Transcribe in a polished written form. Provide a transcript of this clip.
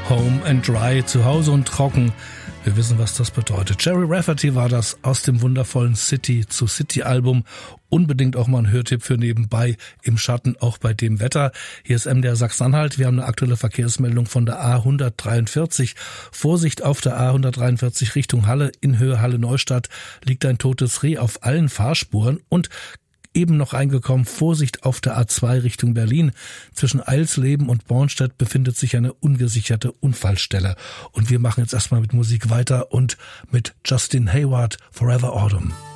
Home and Dry, zu Hause und trocken. Wir wissen, was das bedeutet. Gerry Rafferty war das aus dem wundervollen City zu City Album. Unbedingt auch mal ein Hörtipp für nebenbei im Schatten, auch bei dem Wetter. Hier ist MDR Sachsen-Anhalt. Wir haben eine aktuelle Verkehrsmeldung von der A143. Vorsicht auf der A143 Richtung Halle. In Höhe Halle-Neustadt liegt ein totes Reh auf allen Fahrspuren und eben noch reingekommen, Vorsicht auf der A2 Richtung Berlin. Zwischen Eilsleben und Bornstedt befindet sich eine ungesicherte Unfallstelle. Und wir machen jetzt erstmal mit Musik weiter und mit Justin Hayward, Forever Autumn.